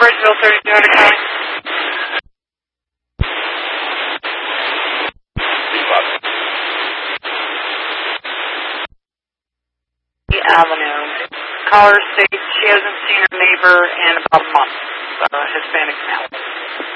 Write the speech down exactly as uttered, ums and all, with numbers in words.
Bridgeville, thirty-two hundred County. Avenue. Caller states she hasn't seen her neighbor in about a month. Uh, Hispanic male.